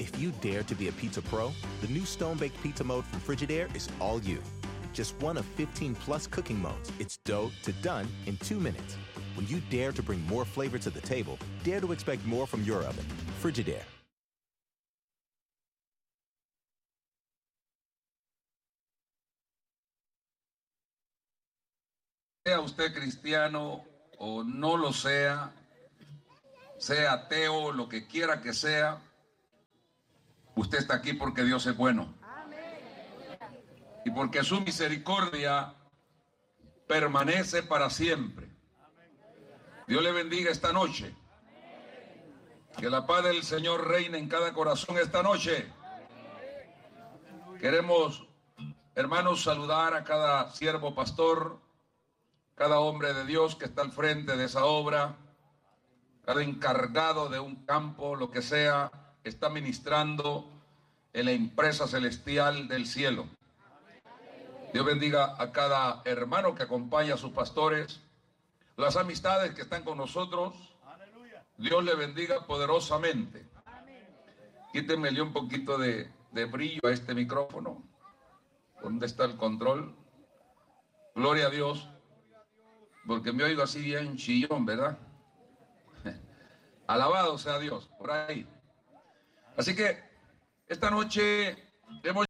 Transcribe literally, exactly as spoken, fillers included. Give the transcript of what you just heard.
If you dare to be a pizza pro, the new Stone-Baked Pizza Mode from Frigidaire is all you. Just one of fifteen plus cooking modes. It's dough to done in two minutes. When you dare to bring more flavor to the table, dare to expect more from your oven. Frigidaire. Sea usted cristiano o no lo sea, sea ateo, lo que quiera que sea, usted está aquí porque Dios es bueno. Y porque su misericordia permanece para siempre. Dios le bendiga esta noche. Que la paz del Señor reine en cada corazón esta noche. Queremos, hermanos, saludar a cada siervo pastor, cada hombre de Dios que está al frente de esa obra, cada encargado de un campo, lo que sea, está ministrando en la empresa celestial del cielo. Dios bendiga a cada hermano que acompaña a sus pastores, las amistades que están con nosotros. Dios le bendiga poderosamente. Quítenmele un poquito de, de brillo a este micrófono. ¿Dónde está el control? Gloria a Dios. Porque me oigo así bien chillón, ¿verdad? Alabado sea Dios, por ahí. Así que esta noche hemos